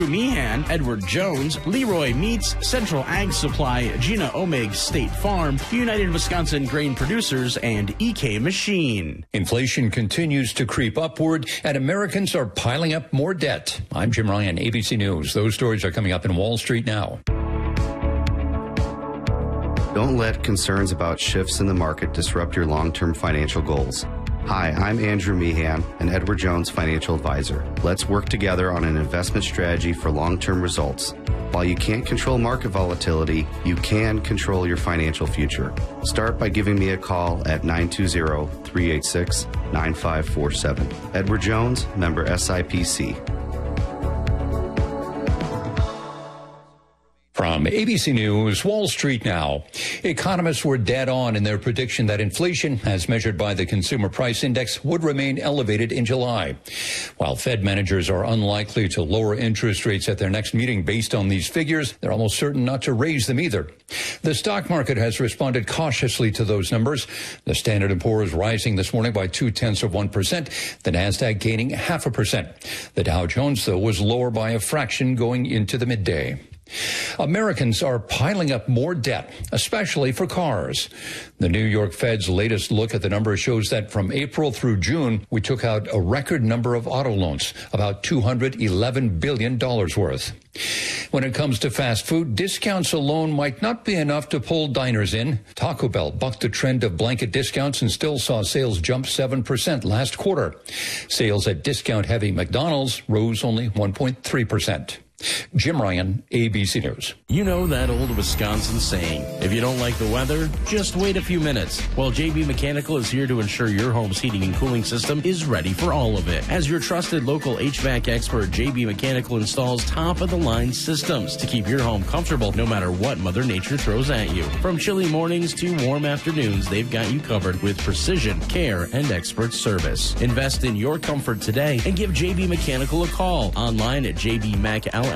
Meehan, Edward Jones, Leroy Meats, Central Ag Supply, Gina Omeg State Farm, United Wisconsin Grain Producers, and EK Machine. Inflation continues to creep upward, and Americans are piling up more debt. I'm Jim Ryan, ABC News. Those stories are coming up in Wall Street now. Don't let concerns about shifts in the market disrupt your long-term financial goals. Hi, I'm Andrew Meehan, an Edward Jones financial advisor. Let's work together on an investment strategy for long-term results. While you can't control market volatility, you can control your financial future. Start by giving me a call at 920-386-9547. Edward Jones, member SIPC. From ABC News, Wall Street now. Economists were dead on in their prediction that inflation, as measured by the Consumer Price Index, would remain elevated in July. While Fed managers are unlikely to lower interest rates at their next meeting based on these figures, they're almost certain not to raise them either. The stock market has responded cautiously to those numbers. The Standard & Poor's rising this morning by 0.2%, the Nasdaq gaining 0.5%. The Dow Jones, though, was lower by a fraction going into the midday. Americans are piling up more debt, especially for cars. The New York Fed's latest look at the numbers shows that from April through June, we took out a record number of auto loans, about $211 billion worth. When it comes to fast food, discounts alone might not be enough to pull diners in. Taco Bell bucked the trend of blanket discounts and still saw sales jump 7% last quarter. Sales at discount-heavy McDonald's rose only 1.3%. Jim Ryan, ABC News. You know that old Wisconsin saying, if you don't like the weather, just wait a few minutes. Well, JB Mechanical is here to ensure your home's heating and cooling system is ready for all of it. As your trusted local HVAC expert, JB Mechanical installs top-of-the-line systems to keep your home comfortable no matter what Mother Nature throws at you. From chilly mornings to warm afternoons, they've got you covered with precision, care, and expert service. Invest in your comfort today and give JB Mechanical a call. Online at jbmacllc.com,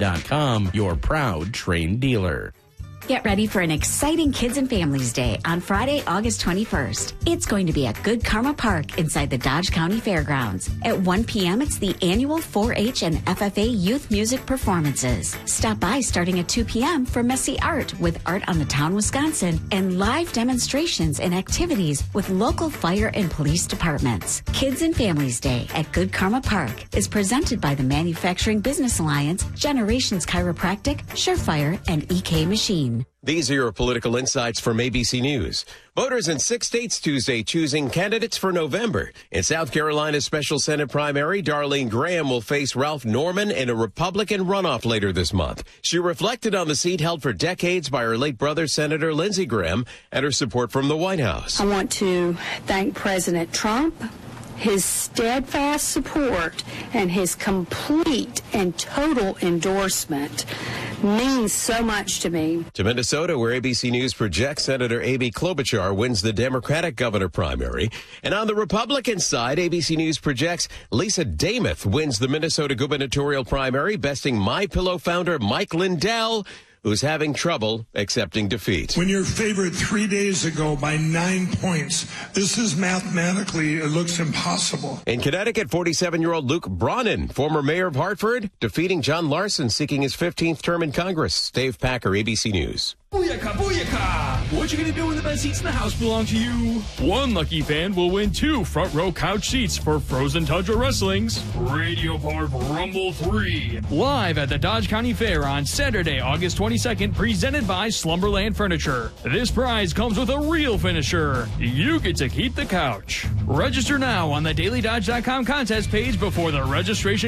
your proud Trane dealer. Get ready for an exciting Kids and Families Day on Friday, August 21st. It's going to be at Good Karma Park inside the Dodge County Fairgrounds. At 1 p.m., it's the annual 4-H and FFA youth music performances. Stop by starting at 2 p.m. for Messy Art with Art on the Town, Wisconsin, and live demonstrations and activities with local fire and police departments. Kids and Families Day at Good Karma Park is presented by the Manufacturing Business Alliance, Generations Chiropractic, Surefire, and EK Machine. These are your political insights from ABC News. Voters in 6 states Tuesday choosing candidates for November. In South Carolina's special Senate primary, Darlene Graham will face Ralph Norman in a Republican runoff later this month. She reflected on the seat held for decades by her late brother, Senator Lindsey Graham, and her support from the White House. I want to thank President Trump. His steadfast support and his complete and total endorsement means so much to me. To Minnesota, where ABC News projects Senator Amy Klobuchar wins the Democratic governor primary. And on the Republican side, ABC News projects Lisa Damuth wins the Minnesota gubernatorial primary, besting MyPillow founder Mike Lindell, who's having trouble accepting defeat. When you're favored 3 days ago by 9 points, this is mathematically, it looks impossible. In Connecticut, 47-year-old Luke Bronin, former mayor of Hartford, defeating John Larson, seeking his 15th term in Congress. Dave Packer, ABC News. Booyaka, booyaka! What you gonna do when the best seats in the house belong to you? One lucky fan will win 2 front row couch seats for Frozen Tundra Wrestling's Radio Powered Rumble 3. Live at the Dodge County Fair on Saturday, August 22nd, presented by Slumberland Furniture. This prize comes with a real finisher. You get to keep the couch. Register now on the DailyDodge.com contest page before the registration